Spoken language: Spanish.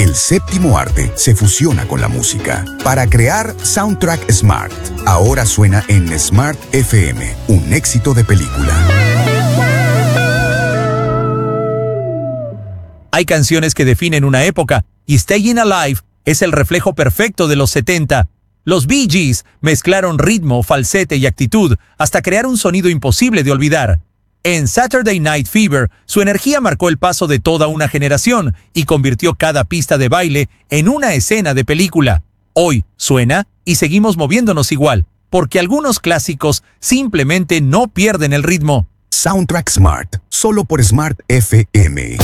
El séptimo arte se fusiona con la música para crear Soundtrack Smart. Ahora suena en Smart FM, un éxito de película. Hay canciones que definen una época y Stayin' Alive es el reflejo perfecto de los 70. Los Bee Gees mezclaron ritmo, falsete y actitud hasta crear un sonido imposible de olvidar. En Saturday Night Fever, su energía marcó el paso de toda una generación y convirtió cada pista de baile en una escena de película. Hoy suena y seguimos moviéndonos igual, porque algunos clásicos simplemente no pierden el ritmo. Soundtrack Smart, solo por Smart FM.